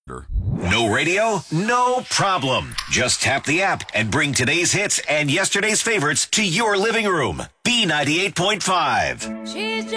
No radio? No problem. Just tap the app and bring today's hits and yesterday's favorites to your living room. B98.5.